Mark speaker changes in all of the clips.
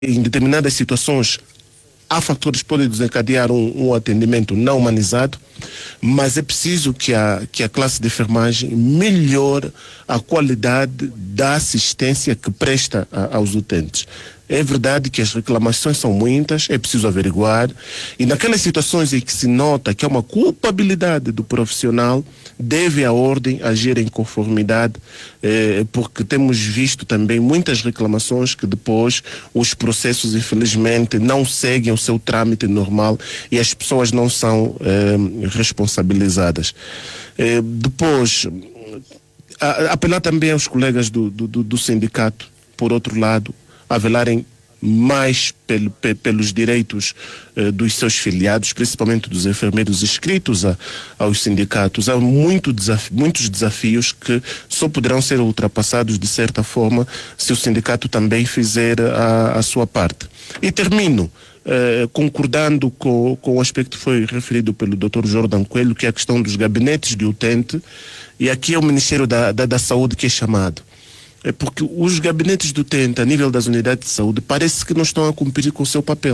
Speaker 1: em determinadas situações há fatores que podem desencadear um atendimento não humanizado, mas é preciso que a classe de enfermagem melhore a qualidade da assistência que presta aos utentes. É verdade que as reclamações são muitas, é preciso averiguar, e naquelas situações em que se nota que há uma culpabilidade do profissional, deve a ordem agir em conformidade, porque temos visto também muitas reclamações que depois os processos, infelizmente, não seguem o seu trâmite normal e as pessoas não são responsabilizadas. Depois, apelar também aos colegas do sindicato, por outro lado, a velarem mais pelos direitos dos seus filiados, principalmente dos enfermeiros inscritos aos sindicatos. Há muitos desafios que só poderão ser ultrapassados de certa forma se o sindicato também fizer a sua parte. E termino concordando com o aspecto que foi referido pelo Dr. Jordan Coelho, que é a questão dos gabinetes de utente, e aqui é o Ministério da Saúde que é chamado. É porque os gabinetes do utente, a nível das unidades de saúde, parece que não estão a cumprir com o seu papel.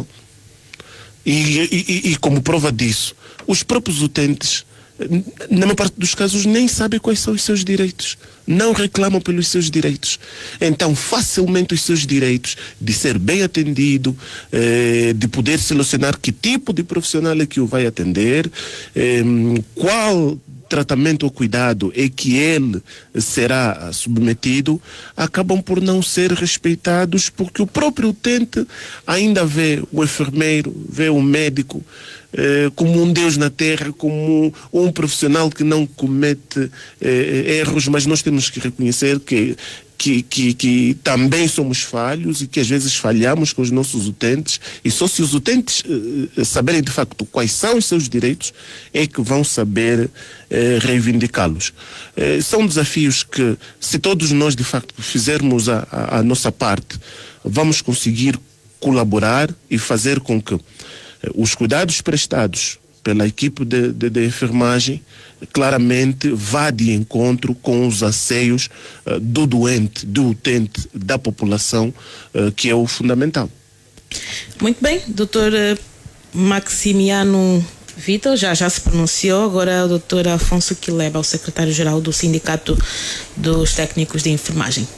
Speaker 1: E como prova disso, os próprios utentes, na maior parte dos casos, nem sabem quais são os seus direitos. Não reclamam pelos seus direitos. Então, facilmente os seus direitos de ser bem atendido, de poder selecionar que tipo de profissional é que o vai atender, qual tratamento ou cuidado é que ele será submetido, acabam por não ser respeitados, porque o próprio utente ainda vê o enfermeiro, vê o médico como um Deus na terra, como um profissional que não comete erros, mas nós temos que reconhecer que também somos falhos e que às vezes falhamos com os nossos utentes, e só se os utentes saberem de facto quais são os seus direitos é que vão saber reivindicá-los. São desafios que, se todos nós de facto fizermos a nossa parte, vamos conseguir colaborar e fazer com que os cuidados prestados pela equipe de enfermagem claramente vá de encontro com os anseios do doente, do utente, da população, que é o fundamental.
Speaker 2: Muito bem, doutor Maximiano Vitor, já se pronunciou. Agora o doutor Afonso Quileba, o secretário-geral do Sindicato dos Técnicos de Enfermagem.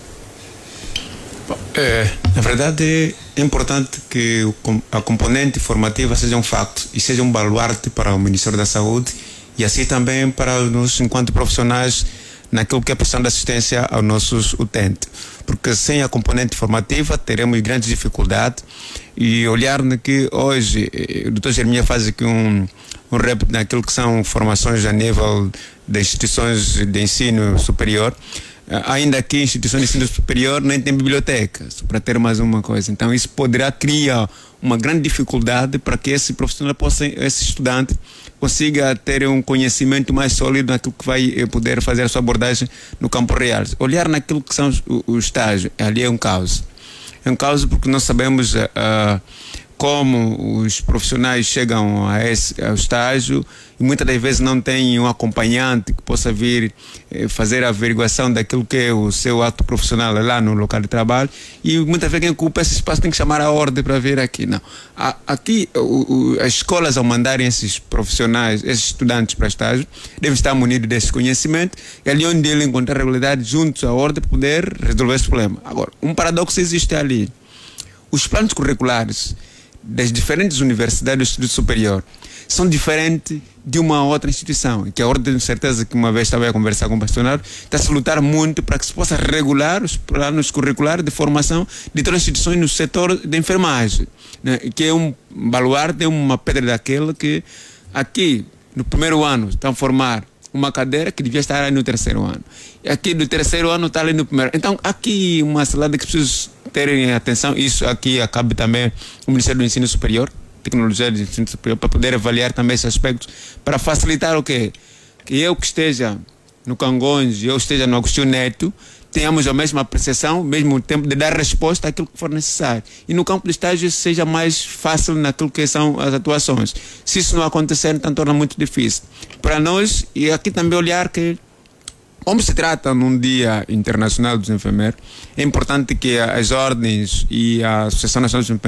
Speaker 3: Na verdade, é importante que a componente formativa seja um facto e seja um baluarte para o Ministério da Saúde e assim também para nós, enquanto profissionais, naquilo que é a prestação de assistência aos nossos utentes. Porque sem a componente formativa teremos grandes dificuldades, e olhar que hoje o Dr. Jeremias faz aqui um rap naquilo que são formações a nível de instituições de ensino superior. Ainda aqui, instituições de ensino superior nem tem biblioteca, só para ter mais uma coisa. Então isso poderá criar uma grande dificuldade para que esse profissional esse estudante consiga ter um conhecimento mais sólido naquilo que vai poder fazer a sua abordagem no campo real. Olhar naquilo que são os estágios, ali é um caos. É um caos porque nós sabemos como os profissionais chegam ao estágio e muitas das vezes não têm um acompanhante que possa vir fazer a averiguação daquilo que é o seu ato profissional lá no local de trabalho, e muitas vezes quem ocupa esse espaço tem que chamar a ordem para vir aqui. Não. Aqui as escolas, ao mandarem esses profissionais, esses estudantes para estágio, devem estar munidos desse conhecimento, e ali onde ele encontrar regularidade juntos à ordem para poder resolver esse problema. Agora, um paradoxo existe ali. Os planos curriculares das diferentes universidades do estudo superior são diferentes de uma outra instituição, que a ordem, de certeza, que uma vez estava a conversar com o pastor, está a se lutar muito para que se possa regular os planos curriculares de formação de todas as instituições no setor de enfermagem, né? Que é um baluarte, é uma pedra daquela que aqui no primeiro ano estão a formar uma cadeira que devia estar ali no terceiro ano, e aqui do terceiro ano está ali no primeiro. Então aqui uma salada que precisa terem atenção. Isso aqui cabe também o Ministério do Ensino Superior, Tecnologia do Ensino Superior, para poder avaliar também esses aspectos, para facilitar o quê? Que eu que esteja no Congonhas, eu esteja no Agostinho Neto, tenhamos a mesma apreciação, o mesmo tempo de dar resposta àquilo que for necessário. E no campo de estágio seja mais fácil naquilo que são as atuações. Se isso não acontecer, então torna muito difícil. Para nós, e aqui também olhar que como se trata num Dia Internacional dos Enfermeiros, é importante que as ordens e a Associação Nacional dos